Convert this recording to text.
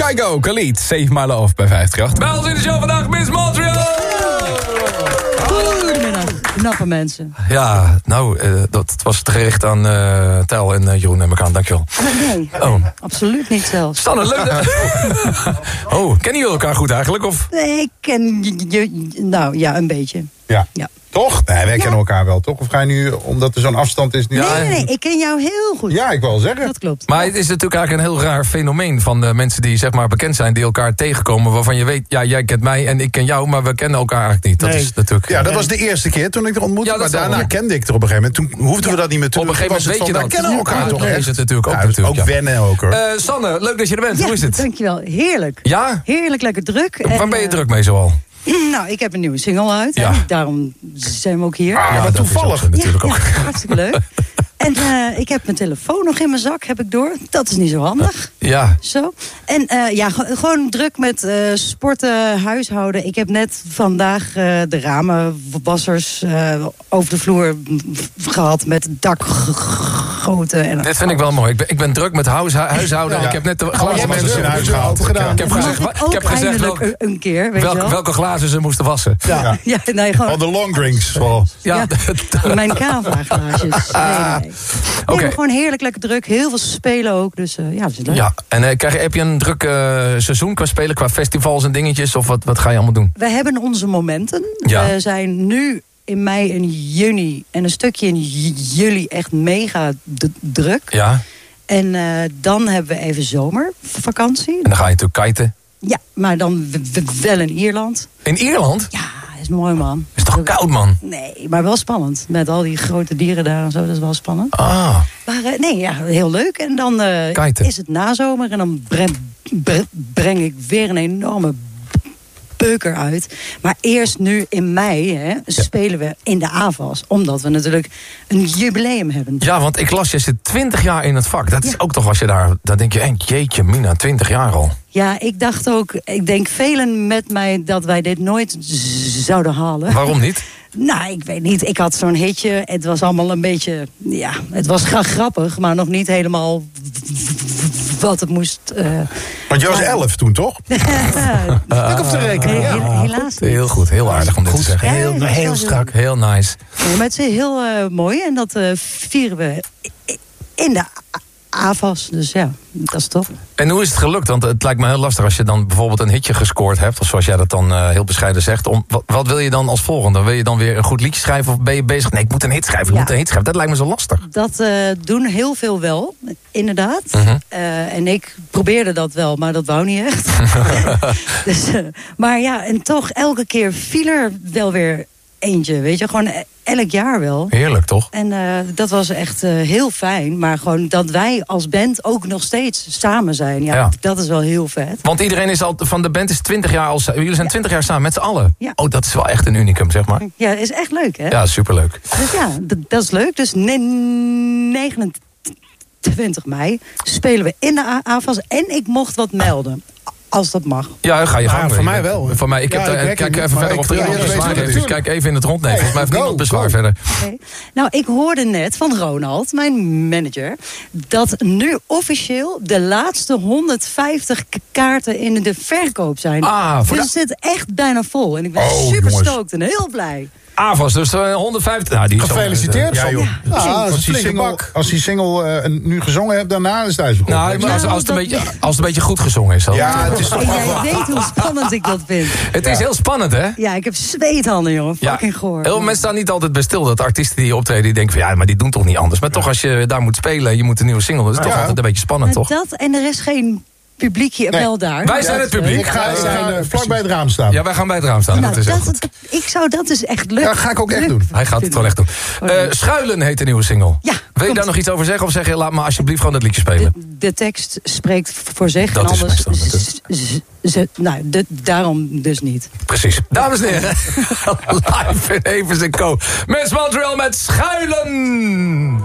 Kygo, Khalid, Save My Love bij 538. Bij ons in de show vandaag, Miss Montreal! Goedemiddag, knappe mensen. Ja, nou, dat was gericht aan Tel en Jeroen en elkaar. Dankjewel. Nee, absoluut niet zelfs. Sanne, leuk. Kennen jullie elkaar goed eigenlijk? Of? Nee, ik ken je, nou ja, een beetje. Ja. Ja. Toch? Nee, wij kennen elkaar wel, toch? Of ga je nu, omdat er zo'n afstand is... Nu... Nee, ik ken jou heel goed. Ja, ik wil zeggen. Dat klopt. Maar het is natuurlijk eigenlijk een heel raar fenomeen van de mensen die zeg maar bekend zijn, die elkaar tegenkomen, waarvan je weet, ja, jij kent mij en ik ken jou, maar we kennen elkaar eigenlijk niet. Dat is natuurlijk... Ja, dat was de eerste keer toen ik er ontmoette, Ja, maar dat daarna kende ik er op een gegeven moment. Toen hoefden we dat niet meer te doen. Op een gegeven moment weet je dat. We kennen elkaar toch echt. echt. Is het natuurlijk ook. Ja, natuurlijk, ook wennen ook, hoor. Sanne, leuk dat je er bent. Ja, Hoe is het? dankjewel. Heerlijk. Ja? Heerlijk, lekker druk. Waar ben je druk mee zoal? Nou, ik heb een nieuwe single uit. Ja. En daarom zijn we ook hier. Ah, Ja, maar dat is toevallig. ook natuurlijk ja, ook. hartstikke leuk. En ik heb mijn telefoon nog in mijn zak, heb ik door. Dat is niet zo handig. Ja. Zo. En gewoon druk met sporten, huishouden. Ik heb net vandaag de ramenwassers over de vloer gehad met dakgoten. En Dit vind ik wel mooi. Ik ben druk met huishouden. Ja. Ik heb net de Jij glazen bent wassen in huis gehaald. gedaan. Ik heb mag gezegd, ik ook eindelijk een keer, weet je wel? welke glazen ze moesten wassen. Ja. Ja, nee, Al gewoon de long drinks. Wel. Ja. mijn Cava-glaasjes. Nee. Oké. Maar gewoon heerlijk lekker druk. Heel veel spelen ook. Dus ja, dat is leuk. Ja. En heb je een druk seizoen qua spelen, qua festivals en dingetjes? Of wat ga je allemaal doen? We hebben onze momenten. Ja. We zijn nu in mei en juni en een stukje in juli echt mega druk. Ja. En dan hebben we even zomervakantie. En dan ga je natuurlijk kiten. Ja, maar dan wel in Ierland. In Ierland? Ja, is mooi, man. Is toch koud, man? Nee, maar wel spannend. Met al die grote dieren daar en zo, dat is wel spannend. Ah. Maar nee, ja, heel leuk. En dan Kiten. is het nazomer en dan breng ik weer een enorme beuker uit. Maar eerst nu in mei spelen we in de AVAS. Omdat we natuurlijk een jubileum hebben. Ja, want ik las, je zit 20 jaar in het vak. Dat is ook toch als je dan denk je, jeetje mina, 20 jaar al. Ja, ik dacht ook, ik denk velen met mij dat wij dit nooit zouden halen. Waarom niet? Nou, ik weet niet. Ik had zo'n hitje. Het was allemaal een beetje... Ja, het was grappig, maar nog niet helemaal wat het moest... Want je was 11 toen, toch? Ik op te rekenen. helaas niet. Heel goed, heel aardig om dit te zeggen. Ja, dat is Heel wel strak, heel nice. Nee, maar het is heel mooi en dat vieren we in de AVAS. Dus ja, dat is top. En hoe is het gelukt? Want het lijkt me heel lastig als je dan bijvoorbeeld een hitje gescoord hebt. Of zoals jij dat dan heel bescheiden zegt. Wat wil je dan als volgende? Wil je dan weer een goed liedje schrijven? Of ben je bezig? Nee, ik moet een hit schrijven. Ik moet een hit schrijven. Dat lijkt me zo lastig. Dat doen heel veel wel, inderdaad. Mhm. En ik probeerde dat wel, maar dat wou niet echt. Dus, maar ja, en toch elke keer viel er wel weer eentje. Weet je, gewoon elk jaar wel. Heerlijk, toch? En dat was echt heel fijn. Maar gewoon dat wij als band ook nog steeds samen zijn. Ja. Dat is wel heel vet. Want iedereen is van de band is 20 jaar al. Jullie zijn 20 jaar samen met z'n allen. Ja. Oh, dat is wel echt een unicum, zeg maar. Ja, is echt leuk, hè? Ja, superleuk. Dus ja, dat is leuk. Dus 29 mei spelen we in de AVAS. En ik mocht wat melden. Als dat mag. Ja, ga je gang. Voor mij wel. Voor mij, kijk even verder of er iemand bezwaar heeft. Dus kijk even in het rond. Nee, volgens mij heeft niemand bezwaar verder. Okay. Nou, ik hoorde net van Ronald, mijn manager, dat nu officieel de laatste 150 kaarten in de verkoop zijn. Dus het zit echt bijna vol. En ik ben super stoked en heel blij. AVAS, dus 150. Nou, die gefeliciteerd. Ja, Als die single nu gezongen hebt, daarna is het uitverkocht. Nou, maar als het een beetje goed gezongen is. Dan. Ja, het is toch jij weet hoe spannend ik dat vind. Het is heel spannend, hè? Ja, ik heb zweethanden, jongen. Fucking goor. Heel veel mensen staan niet altijd bij stil. Dat artiesten die optreden, die denken van ja, maar die doen toch niet anders. Maar toch als je daar moet spelen, je moet een nieuwe single. Dat is toch altijd een beetje spannend, toch? Dat en er is geen publiekje wel daar. Wij zijn het publiek. Ik ga vlak bij het raam staan. Ja, wij gaan bij het raam staan. Nou, dat is echt goed. ik zou dat dus echt leuk. Ja, dat ga ik ook echt doen. Hij gaat het wel echt doen. Schuilen heet de nieuwe single. Ja, wil je daar nog iets over zeggen? Of zeg je, laat maar alsjeblieft gewoon dat liedje spelen? De tekst spreekt voor zich. Dat en is anders meestal, daarom dus niet. Precies. Dames en heren, live in Evers & Co. Miss Montreal met Schuilen.